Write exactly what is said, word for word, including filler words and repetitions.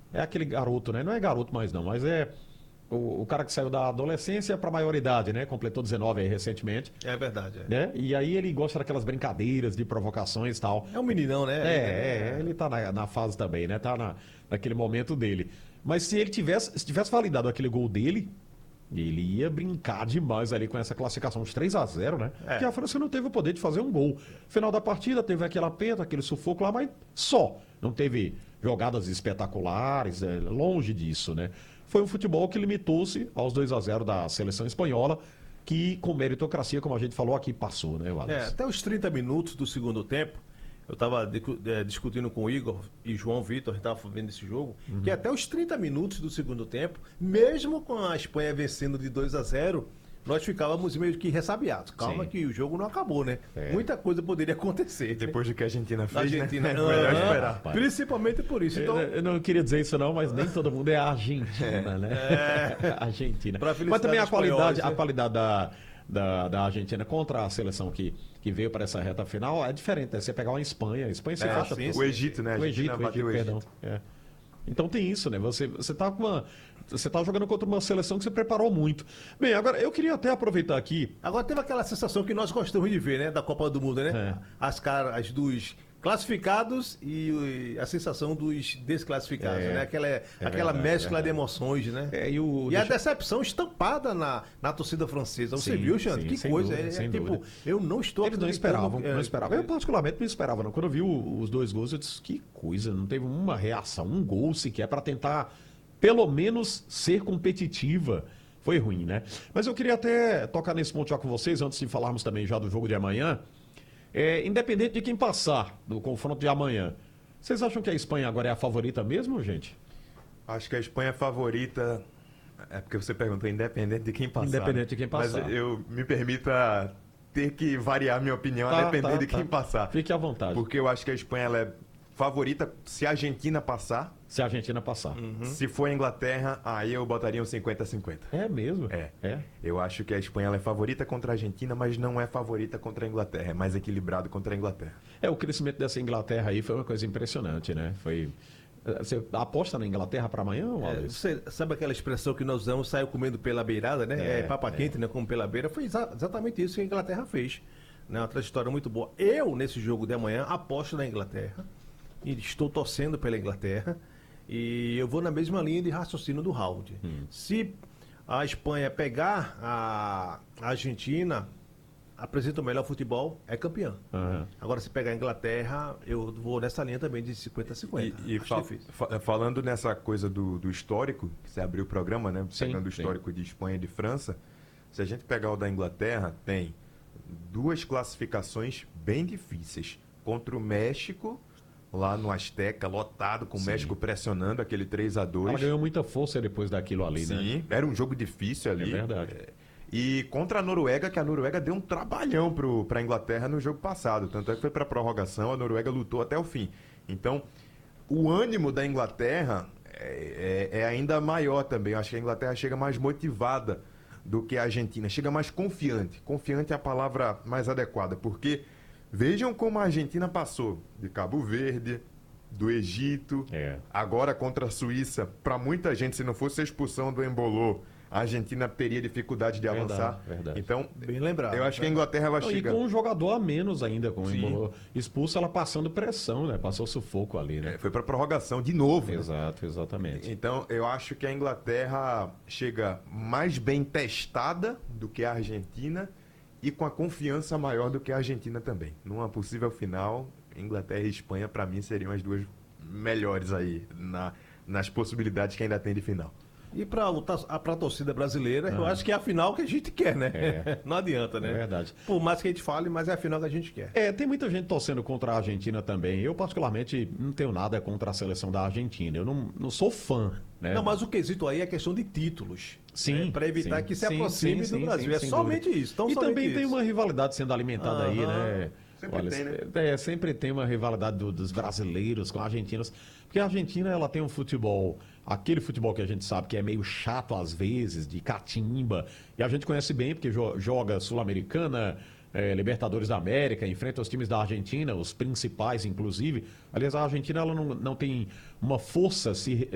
é aquele garoto, né? Não é garoto mais não, mas é o, o cara que saiu da adolescência para a maioridade, né? Completou dezenove aí recentemente, É verdade, é. né? E aí ele gosta daquelas brincadeiras, de provocações e tal. É um meninão, né? É, é, ele tá na, na fase também, né? Tá na, naquele momento dele. Mas se ele tivesse, se tivesse validado aquele gol dele, ele ia brincar demais ali com essa classificação de três a zero, né? É. Porque a França não teve o poder de fazer um gol. Final da partida teve aquela penta, aquele sufoco lá, mas só. Não teve jogadas espetaculares, é, longe disso, né? Foi um futebol que limitou-se aos dois a zero da seleção espanhola, que com meritocracia, como a gente falou aqui, passou, né, É, Wallace? até os trinta minutos do segundo tempo, eu estava discutindo com o Igor e João Vitor, a gente estava vendo esse jogo, Uhum. que até os trinta minutos do segundo tempo, mesmo com a Espanha vencendo de dois a zero, nós ficávamos meio que ressabiados. Calma Sim. que o jogo não acabou, né? É. Muita coisa poderia acontecer. Depois do que a Argentina Da fez, Argentina. né? É melhor Aham. esperar. Rapaz. Principalmente por isso. Então, Eu, eu não queria dizer isso não, mas nem todo mundo é Argentina, né? Argentina. Pra felicidade Mas também a dos qualidade, espanhóis, a né? qualidade da, da, da Argentina contra a seleção que, que veio para essa reta final é diferente. Né? Você pegar uma Espanha, a Espanha se É, fecha sim, tudo. sim. O Egito, né? A O Argentina Egito, o bateu Egito, o perdão. Egito. É. Então tem isso, né? Você, você tá com uma. Você tá jogando contra uma seleção que você preparou muito. Bem, agora eu queria até aproveitar aqui. agora teve aquela sensação que nós gostamos de ver, né? Da Copa do Mundo, né? É. As caras dos classificados e a sensação dos desclassificados, É. né? Aquela, É aquela verdade, é mescla verdade. de emoções, né? É, e o, E a deixa- decepção estampada na, na torcida francesa. Você Sim, viu, Xande? sim, Que sem coisa. dúvida, é, é sem tipo, dúvida. eu não estou Eles não acreditando esperavam, que- não é, esperavam. Eu particularmente não esperava, não. Quando eu vi o- os dois gols, eu disse, que coisa, não teve uma reação, um gol sequer para tentar, pelo menos, ser competitiva. Foi ruim, né? Mas eu queria até tocar nesse ponto já com vocês, antes de falarmos também já do jogo de amanhã. É, independente de quem passar do confronto de amanhã, vocês acham que a Espanha agora é a favorita mesmo, gente? Acho que a Espanha é favorita. É porque você perguntou independente de quem passar. Independente de quem passar. Mas eu me permita ter que variar minha opinião Tá, a depender tá, de quem tá. passar. Fique à vontade. Porque eu acho que a Espanha ela é favorita se a Argentina passar. Se a Argentina passar. Se for a Inglaterra, aí eu botaria um cinquenta a cinquenta. É mesmo? É. É. Eu acho que a Espanha ela é favorita contra a Argentina, mas não é favorita contra a Inglaterra. É mais equilibrado contra a Inglaterra. É, o crescimento dessa Inglaterra aí foi uma coisa impressionante, né? Foi. Você aposta na Inglaterra para amanhã, É, Wallace? você sabe aquela expressão que nós usamos, saiu comendo pela beirada, né? É, É, papa é. quente, né? Como pela beira. Foi exa- exatamente isso que a Inglaterra fez. Né? Uma trajetória muito boa. Eu, nesse jogo de amanhã, aposto na Inglaterra. E estou torcendo pela Inglaterra. E eu vou na mesma linha de raciocínio do Howard. Hum. Se a Espanha pegar a a Argentina, apresenta o melhor futebol, é campeã. Aham. Agora, se pegar a Inglaterra, eu vou nessa linha também de cinquenta a cinquenta. E, e Acho fa- difícil. fa- falando nessa coisa do, do histórico, que você abriu o programa, né? Sim, Pegando o sim. histórico de Espanha e de França, se a gente pegar o da Inglaterra, tem duas classificações bem difíceis. Contra o México, lá no Azteca, lotado, com o Sim. México pressionando aquele três a dois. Ela ganhou muita força depois daquilo ali, né? Sim, era um jogo difícil ali. É verdade. É. E contra a Noruega, que a Noruega deu um trabalhão para a Inglaterra no jogo passado. Tanto é que foi para prorrogação, a Noruega lutou até o fim. Então, o ânimo da Inglaterra é, é- é ainda maior também. Eu acho que a Inglaterra chega mais motivada do que a Argentina. Chega mais confiante. Confiante é a palavra mais adequada. Porque vejam como a Argentina passou de Cabo Verde, do Egito, É. agora contra a Suíça. Para muita gente, se não fosse a expulsão do Embolô, a Argentina teria dificuldade de Verdade, avançar. verdade. Então, Bem lembrado. eu acho que a Inglaterra ela Não, e chega. com um jogador a menos ainda, com o Sim. Embolo expulso, ela passando pressão, né? Passou sufoco ali, né? É, foi para prorrogação de novo. né? Exato, exatamente. Então, eu acho que a Inglaterra chega mais bem testada do que a Argentina e com a confiança maior do que a Argentina também. Numa possível final, Inglaterra e Espanha, para mim, seriam as duas melhores aí na- nas possibilidades que ainda tem de final. E para a torcida brasileira, eu acho que é a final que a gente quer, né? É. Não adianta, né? É verdade. Por mais que a gente fale, mas é a final que a gente quer. É, tem muita gente torcendo contra a Argentina também. Eu, particularmente, não tenho nada contra a seleção da Argentina. Eu não, não sou fã, né? Não, mas o quesito aí é questão de títulos. Sim, Para evitar sim, que se sim, aproxime sim, do sim, Brasil. sim, é sem somente dúvida. isso. Tão E somente também tem isso. uma rivalidade sendo alimentada aí, Aham. né? Sempre tem, né? É, sempre tem uma rivalidade do- dos brasileiros com argentinos. Porque a Argentina, ela tem um futebol, aquele futebol que a gente sabe que é meio chato às vezes, de catimba. E a gente conhece bem, porque jo- joga Sul-Americana, eh, Libertadores da América, enfrenta os times da Argentina, os principais, inclusive. Aliás, a Argentina ela não, não tem uma força se,